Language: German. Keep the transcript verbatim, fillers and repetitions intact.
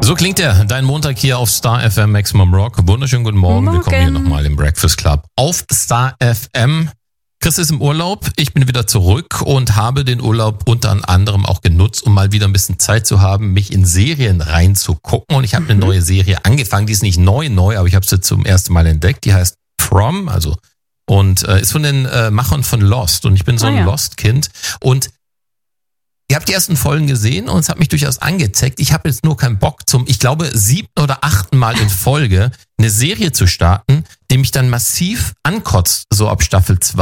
So klingt er, dein Montag hier auf Star F M Maximum Rock. Wunderschönen guten Morgen. Morgen. Willkommen hier nochmal im Breakfast Club auf Star F M. Chris ist im Urlaub, ich bin wieder zurück und habe den Urlaub unter anderem auch genutzt, um mal wieder ein bisschen Zeit zu haben, mich in Serien reinzugucken. Und ich habe eine neue Serie angefangen, die ist nicht neu, neu, aber ich habe sie zum ersten Mal entdeckt. Die heißt From, also und äh, ist von den äh, Machern von Lost. Und ich bin so ein Ah, ja. Lost-Kind. Und ihr habt die ersten Folgen gesehen und es hat mich durchaus angezeckt. Ich habe jetzt nur keinen Bock zum, ich glaube, siebten oder achten Mal in Folge eine Serie zu starten, die mich dann massiv ankotzt, so ab Staffel zwei.